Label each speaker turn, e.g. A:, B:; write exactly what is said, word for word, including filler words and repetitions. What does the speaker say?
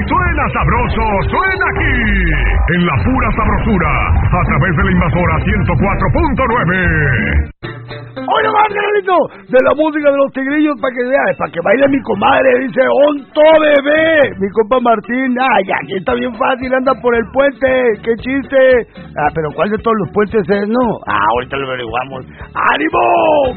A: Suena sabroso, suena aquí, en la pura sabrosura, a través de la Invasora ciento cuatro punto nueve.
B: Oye, más, Carlito, de la música de los tigrillos para que veas, para que baile mi comadre, dice Onto Bebé, mi compa Martín. Ay, aquí está bien fácil, anda por el puente, qué chiste. Ah, pero ¿cuál de todos los puentes es? No, ah, ahorita lo averiguamos. ¡Ánimo!